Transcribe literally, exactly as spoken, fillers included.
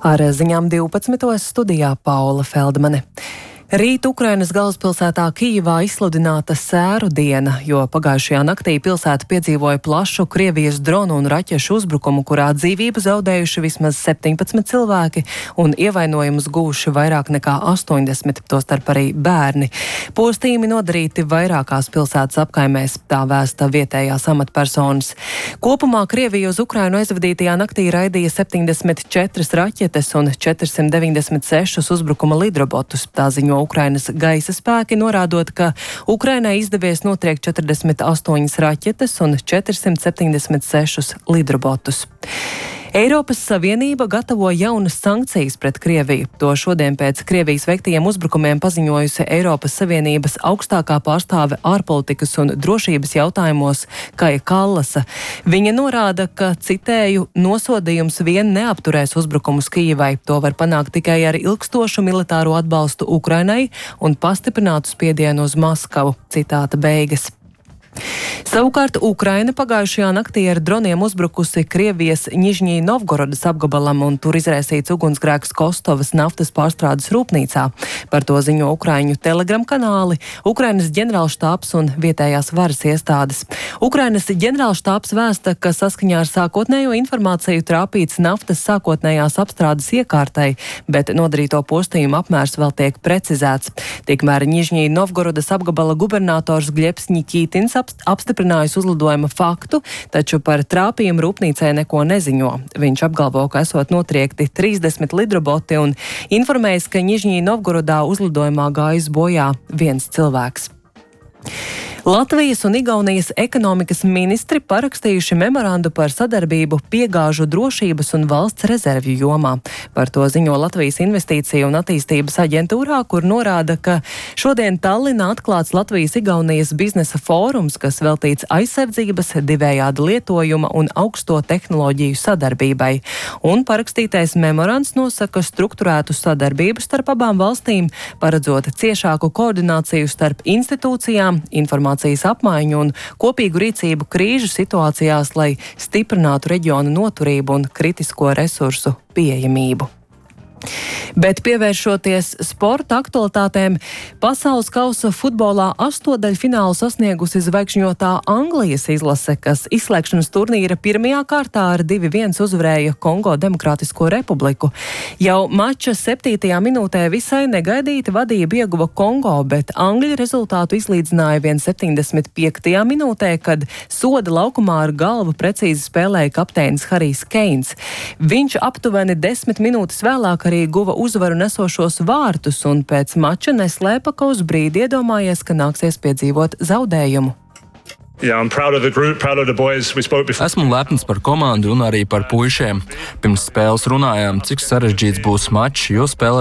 Ar ziņām divpadsmitos studijā Paula Feldmane. Rīt Ukrainas galvaspilsētā Kijivā izsludināta sēru diena, jo pagājušajā naktī pilsēta piedzīvoja plašu Krievijas dronu un raķešu uzbrukumu, kurā dzīvību zaudējuši vismaz septiņpadsmit cilvēki un ievainojumus guvuši vairāk nekā astoņdesmit, tostarp arī bērni. Postījumi nodarīti vairākās pilsētas apkaimēs, tā vēsta vietējās amatpersonas. Kopumā Krievija uz Ukrainu aizvadītajā naktī raidīja septiņdesmit četras raķetes un četrsimt deviņdesmit sešus uzbrukuma lidrobotus, tā ziņo Ukrainas gaisa spēki, norādot, ka Ukrainai izdevies notriekt četrdesmit astoņas raķetes un četrsimt septiņdesmit sešus lidrobotus. Eiropas Savienība gatavo jaunas sankcijas pret Krieviju. To šodien pēc Krievijas veiktajiem uzbrukumiem paziņojusi Eiropas Savienības augstākā pārstāve ārpolitikas un drošības jautājumos Kaja Kallasa. Viņa norāda, ka, citēju, nosodījums vien neapturēs uzbrukumus Kijivai. To var panākt tikai ar ilgstošu militāro atbalstu Ukrainai un pastiprinātu spiedienu uz Maskavu. Citāta beigas. Savukārt Ukraina pagājušajā naktī ar droniem uzbrukusi Krievijas Nižņī Novgorodas apgabalam un tur izraisīts ugunsgrēks Kostovas naftas pārstrādes rūpnīcā. Par to ziņo ukraiņu telegram kanāli, Ukrainas ģenerālštābs un vietējās varas iestādes. Ukrainas ģenerālštābs vēsta, ka saskaņā ar sākotnējo informāciju trāpīts naftas sākotnējās apstrādes iekārtai, bet nodarīto postījumu apmērs vēl tiek precizēts. Tikmēr Nižņī Novgorodas apgabala gubernators Gļebs Ņikītins apstiprinājusi uzlidojuma faktu, taču par trāpījumu rūpnīcai neko neziņo. Viņš apgalvo, ka esot notriekti trīsdesmit lidroboti un informējis, ka Nižņī Novgorodā uzlidojumā gājis bojā viens cilvēks. Latvijas un Igaunijas ekonomikas ministri parakstījuši memorandu par sadarbību piegāžu drošības un valsts rezervju jomā. Par to ziņo Latvijas investīciju un attīstības aģentūrā, kur norāda, ka šodien Tallinā atklāts Latvijas-Igaunijas biznesa fórums, kas veltīts aizsardzības, divējāda lietojuma un augsto tehnoloģiju sadarbībai. Un parakstītais memorands nosaka strukturētu sadarbību starp abām valstīm, paredzot ciešāku koordināciju starp institūcijām, informāciju apmaiņu un kopīgu rīcību krīžu situācijās, lai stiprinātu reģionu noturību un kritisko resursu pieejamību. Bet pievēršoties sporta aktualitātēm, pasaules kausa futbolā astotdaļfinālu sasniegusi zvaigžņotā Anglijas izlase, kas izslēgšanas turnīra pirmajā kārtā ar divi viens uzvarēja Kongo Demokrātisko republiku. Jau mača septītajā minūtē visai negaidīti vadību ieguva Kongo, bet Angļi rezultātu izlīdzināja vien septiņdesmit piektajā minūtē, kad soda laukumā ar galvu precīzi spēlēja kapteinis Harijs Keins. Viņš aptuveni desmit minūtes vēlāk arī guva uzvaru nesošos vārtus un pēc mača neslēpa, ka uz brīdi iedomājies, ka nāksies piedzīvot zaudējumu. Yeah, group, Esmu lepns par komandu un arī par puišiem. Pirms spēles runājām, cik sarežģīts būs mačs, jo spēlē